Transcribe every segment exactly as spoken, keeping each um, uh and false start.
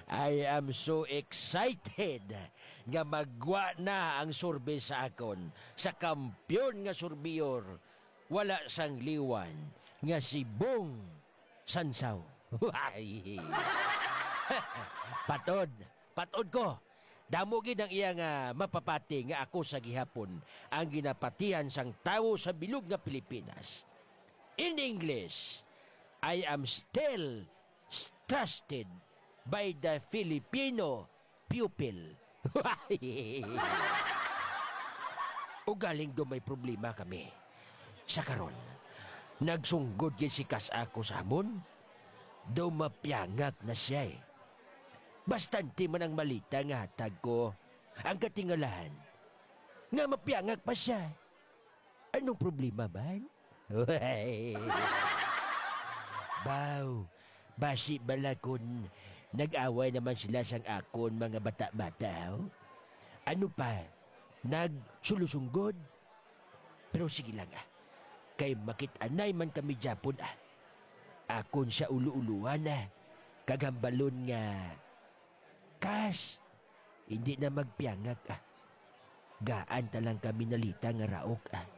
I am so excited nga magwa na ang survey sa akon sa kampyon nga surveyor wala sang liwan nga si Bong Sansaw. patod, patod ko. Damo gid ang iya nga mapapati nga ako sa gihapon ang ginapatihan sang tawo sa bilog nga Pilipinas. In English, I am still trusted by the Filipino pupil. O galing do may problema kami. Sa karon, nagsunggod gid si kas ako sa hamon. Do mapyangak na siya eh. Bastante man ang malita nga hatag ko. Ang katingalahan, nga mapyangak pa siya. Anong problema ba? Baw, basi balakon, nag-away naman sila sang akon mga bata-bata. Oh? Ano pa, nagsulusungod? Pero sige lang ah, kay makit-anay man kami Japon ah. Akon siya ulu-uluan ah, kagambalon nga, kas, hindi na magpiyangag ah. Gaan talang kami nalita nga raok ah.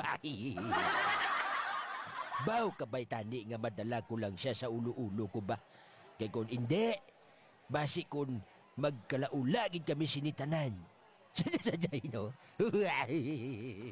Baw kabay tani nga madala ko lang siya sa ulo-ulo ko ba? Kay kung hindi, basi kung magkalaulagin kami sinitanan. Sadya-sadya, no?